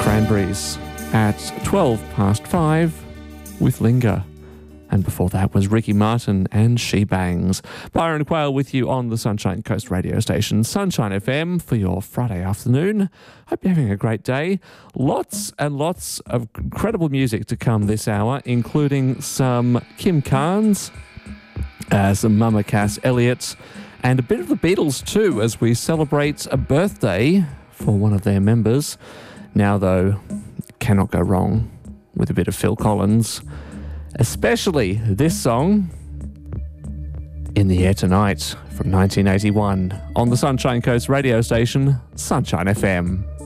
Cranberries at 5:12 with Linger. And before that was Ricky Martin and She Bangs. Byron Quayle with you on the Sunshine Coast radio station, Sunshine FM, for your Friday afternoon. Hope you're having a great day. Lots and lots of incredible music to come this hour, including some Kim Carnes, some Mama Cass Elliott, and a bit of the Beatles too, as we celebrate a birthday for one of their members. Now, though, cannot go wrong with a bit of Phil Collins, especially this song, In the Air Tonight, from 1981, on the Sunshine Coast radio station, Sunshine FM.